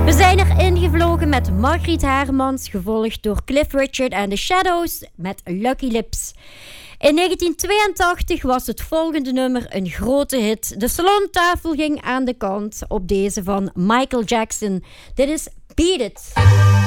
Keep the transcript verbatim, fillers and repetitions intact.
We zijn er ingevlogen met Margriet Hermans, gevolgd door Cliff Richard en The Shadows met Lucky Lips. In negentien tweeëntachtig was het volgende nummer een grote hit. De salontafel ging aan de kant op deze van Michael Jackson. Dit is Beat It.